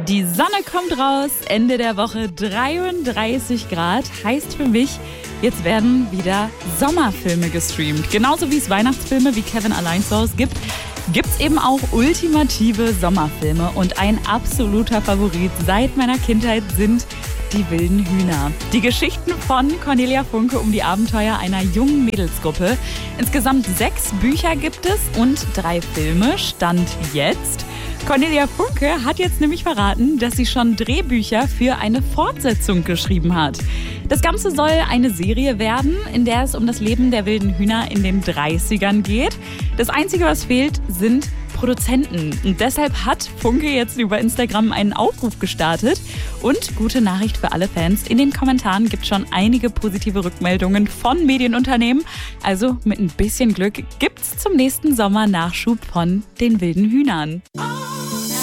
Die Sonne kommt raus, Ende der Woche 33 Grad, heißt für mich, jetzt werden wieder Sommerfilme gestreamt. Genauso wie es Weihnachtsfilme wie Kevin Allein zu Hause gibt, gibt's eben auch ultimative Sommerfilme. Und ein absoluter Favorit seit meiner Kindheit sind Die wilden Hühner. Die Geschichten von Cornelia Funke um die Abenteuer einer jungen Mädelsgruppe. Insgesamt 6 Bücher gibt es und 3 Filme, Stand jetzt. Cornelia Funke hat jetzt nämlich verraten, dass sie schon Drehbücher für eine Fortsetzung geschrieben hat. Das Ganze soll eine Serie werden, in der es um das Leben der wilden Hühner in den 30ern geht. Das Einzige, was fehlt, sind Produzenten. Und deshalb hat Funke jetzt über Instagram einen Aufruf gestartet. Und gute Nachricht für alle Fans, in den Kommentaren gibt es schon einige positive Rückmeldungen von Medienunternehmen. Also mit ein bisschen Glück gibt's zum nächsten Sommer Nachschub von den wilden Hühnern.